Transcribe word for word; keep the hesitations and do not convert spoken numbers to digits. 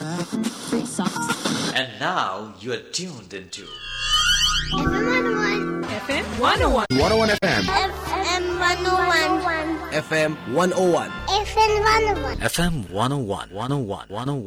And now you are tuned into F M one oh one. F M one oh one. one oh one F M. F M one oh one. F M one oh one. F M one oh one. F M one oh one, one oh one, one oh one.